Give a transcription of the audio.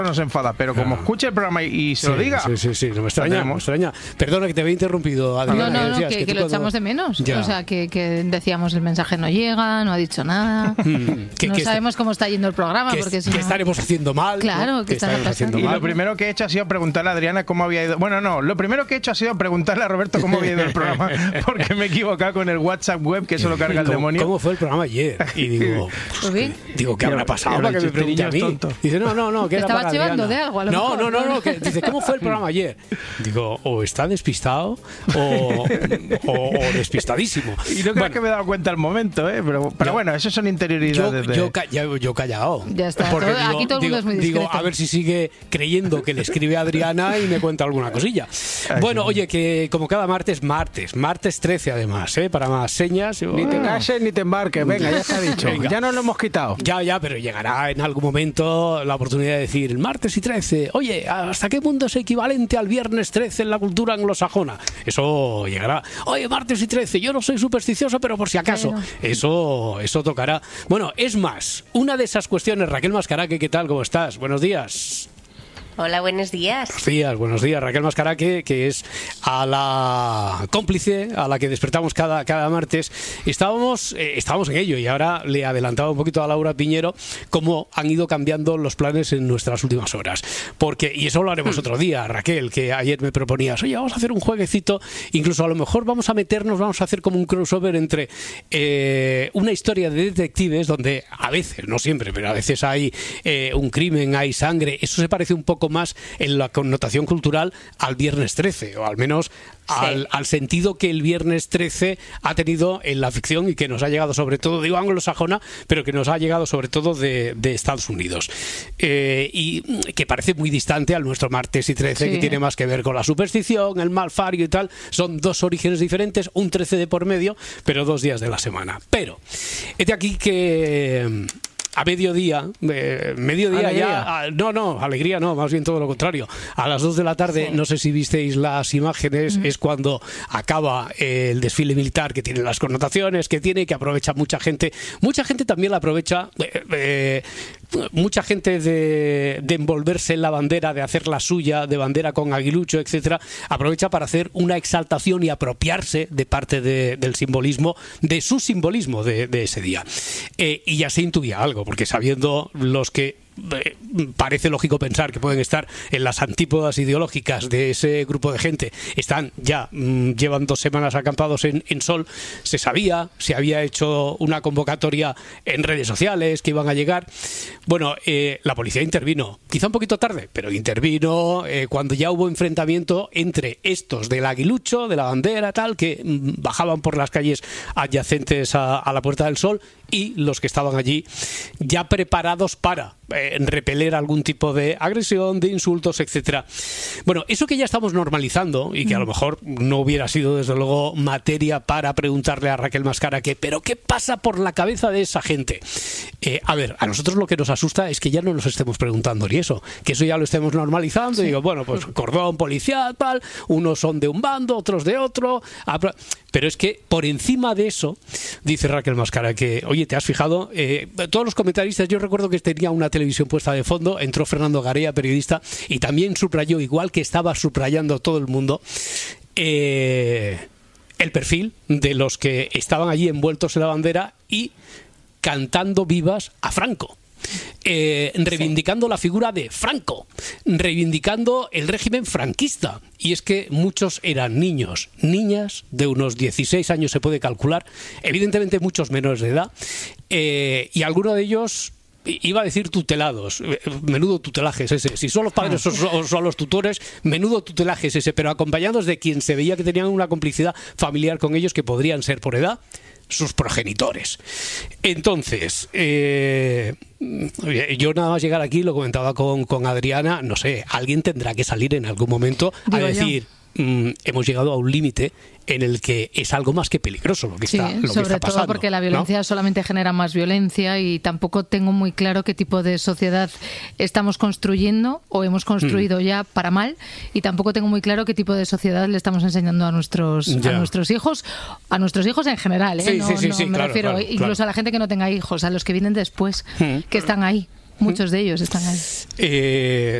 nos enfada, pero como escuche el programa y se lo diga. Sí, no me extraña. Perdona que te había interrumpido, Adriana. No, que lo echamos de menos. Ya. O sea, que decíamos el mensaje no llega, no ha dicho nada. No sabemos cómo está yendo el programa. Porque si estaremos haciendo mal. Claro, ¿no? que estaremos haciendo mal. Y lo primero que he hecho ha sido preguntarle a Adriana cómo había ido. Bueno, no, lo primero que he hecho ha sido preguntarle a Roberto cómo había ido el programa, porque me he equivocado con el WhatsApp web, que eso lo carga el demonio. ¿Cómo fue el programa ayer? Y digo, ¿qué habrá pasado para que me pregunte a mí? Dice, no, que era para Adriana. Llevando de algo, a lo mejor. No, que dice, ¿cómo fue el programa ayer? Digo, o está despistado o despistadísimo. Y no creo que me he dado cuenta al momento, pero bueno, eso son interioridades. Yo callado. Ya está. Aquí todo el mundo es muy discreto. Digo, a ver si sigue creyendo que le escribe a Adriana y me cuenta alguna cosilla. Bueno, oye, que como cada martes 13 además, para más señas. Ni te cases ni te embarques, venga, ya se ha dicho. Venga. Ya nos lo hemos quitado. Ya, pero llegará en algún momento la oportunidad de decir, martes y 13, oye, ¿hasta qué punto es equivalente al viernes 13 en la cultura anglosajona? Eso llegará. Oye, martes y 13, yo no soy supersticioso, pero por si acaso. Eso tocará. Bueno, es más, una de esas cuestiones, Raquel Mascaraque, ¿qué tal? ¿Cómo estás? Buenos días. Hola, buenos días. Buenos días. Raquel Mascaraque, que es a la cómplice, a la que despertamos cada martes. Estábamos en ello y ahora le adelantaba un poquito a Laura Piñero cómo han ido cambiando los planes en nuestras últimas horas. Y eso lo haremos otro día, Raquel, que ayer me proponías, oye, vamos a hacer un jueguecito, incluso a lo mejor vamos a hacer como un crossover entre una historia de detectives donde a veces, no siempre, pero a veces hay un crimen, hay sangre. Eso se parece un poco más en la connotación cultural al viernes 13, o al menos al sentido que el viernes 13 ha tenido en la ficción y que nos ha llegado sobre todo, digo anglosajona, pero que nos ha llegado sobre todo de Estados Unidos. Y que parece muy distante al nuestro martes y 13, que tiene más que ver con la superstición, el malfario y tal. Son dos orígenes diferentes, un 13 de por medio, pero 2 días de la semana. Pero, este aquí que... A mediodía ya, alegría no, más bien todo lo contrario. A las 2 de la tarde, no sé si visteis las imágenes, es cuando acaba el desfile militar, que tiene las connotaciones que tiene, que aprovecha mucha gente también la aprovecha, mucha gente de envolverse en la bandera, de hacer la suya, de bandera con aguilucho, etcétera, aprovecha para hacer una exaltación y apropiarse de parte del simbolismo, de su simbolismo de ese día. Y ya se intuía algo, porque sabiendo los que parece lógico pensar que pueden estar en las antípodas ideológicas de ese grupo de gente, llevan 2 semanas acampados en Sol, se había hecho una convocatoria en redes sociales que iban a llegar. Bueno, la policía intervino, quizá un poquito tarde, pero intervino cuando ya hubo enfrentamiento entre estos del aguilucho, de la bandera, tal, que bajaban por las calles adyacentes a la Puerta del Sol, y los que estaban allí ya preparados para repeler algún tipo de agresión, de insultos, etcétera. Bueno, eso que ya estamos normalizando y que a lo mejor no hubiera sido desde luego materia para preguntarle a Raquel Mascaraque, pero ¿qué pasa por la cabeza de esa gente? A ver, a nosotros lo que nos asusta es que ya no nos estemos preguntando ni eso, que eso ya lo estemos normalizando. Y digo, bueno, pues cordón policial, tal, unos son de un bando, otros de otro, pero es que por encima de eso, dice Raquel Mascaraque, oye, ¿te has fijado? Todos los comentaristas, yo recuerdo que tenía una televisión puesta de fondo, entró Fernando Garea, periodista, y también subrayó, igual que estaba subrayando todo el mundo, el perfil de los que estaban allí envueltos en la bandera y cantando vivas a Franco. Reivindicando la figura de Franco, reivindicando el régimen franquista. Y es que muchos eran niños, niñas de unos 16 años se puede calcular, evidentemente muchos menores de edad, y algunos de ellos, iba a decir tutelados, menudo tutelaje es ese, si son los padres o son los tutores, menudo tutelaje es ese, pero acompañados de quien se veía que tenían una complicidad familiar con ellos, que podrían ser por edad sus progenitores. Entonces, yo nada más llegar aquí, lo comentaba con Adriana, no sé, alguien tendrá que salir en algún momento a decir, hemos llegado a un límite en el que es algo más que peligroso lo que está pasando. Sobre todo porque la violencia solamente genera más violencia, y tampoco tengo muy claro qué tipo de sociedad estamos construyendo o hemos construido ya para mal, y tampoco tengo muy claro qué tipo de sociedad le estamos enseñando a nuestros hijos en general, me refiero incluso a la gente que no tenga hijos, a los que vienen después, que están ahí. Muchos de ellos están ahí.